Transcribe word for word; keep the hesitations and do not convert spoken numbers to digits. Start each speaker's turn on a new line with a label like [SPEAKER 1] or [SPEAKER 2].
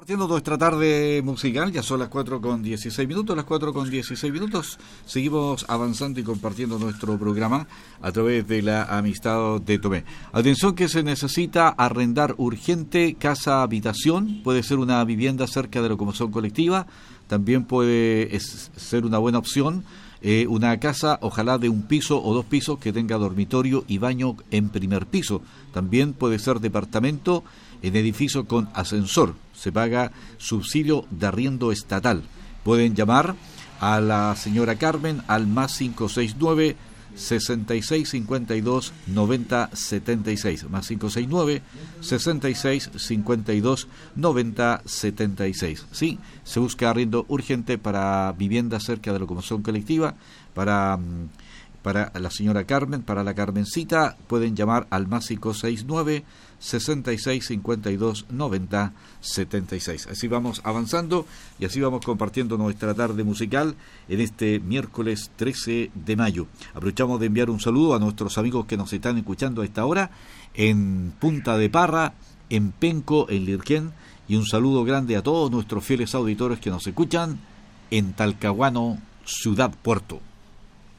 [SPEAKER 1] Partiendo nuestra tarde musical, ya son las cuatro con dieciséis minutos, las cuatro con dieciséis minutos, seguimos avanzando y compartiendo nuestro programa a través de la Amistad de Tomé. Atención que se necesita arrendar urgente casa-habitación, puede ser una vivienda cerca de la locomoción colectiva, también puede es, ser una buena opción, eh, una casa ojalá de un piso o dos pisos que tenga dormitorio y baño en primer piso, también puede ser departamento en edificio con ascensor. Se paga subsidio de arriendo estatal. Pueden llamar a la señora Carmen al más cinco seis nueve, sesenta y seis cincuenta y dos, noventa setenta y seis, más cinco seis nueve, sesenta y seis cincuenta y dos, noventa setenta y seis. Sí, se busca arriendo urgente para vivienda cerca de la locomoción colectiva, para... Para la señora Carmen, para la Carmencita, pueden llamar al más cinco seis nueve, sesenta y seis cincuenta y dos, noventa setenta y seis. Así vamos avanzando y así vamos compartiendo nuestra tarde musical en este miércoles trece de mayo. Aprovechamos de enviar un saludo a nuestros amigos que nos están escuchando a esta hora en Punta de Parra, en Penco, en Lirquén, y un saludo grande a todos nuestros fieles auditores que nos escuchan en Talcahuano, Ciudad Puerto.